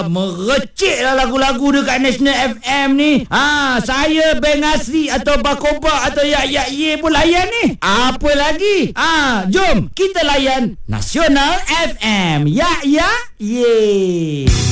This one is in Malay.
Merecik lah lagu-lagu dekat National FM ni. Saya Beng Asri atau Bakoba atau Yak Ye pun layan ni. Apa lagi? Jom kita layan Nasional FM. Yak Ye.